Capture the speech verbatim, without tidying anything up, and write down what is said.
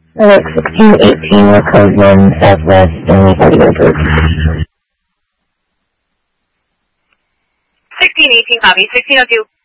Alright, sixteen eighteen, we're code one, southwest, and we got to go. sixteen eighteen, copy. sixteen oh two.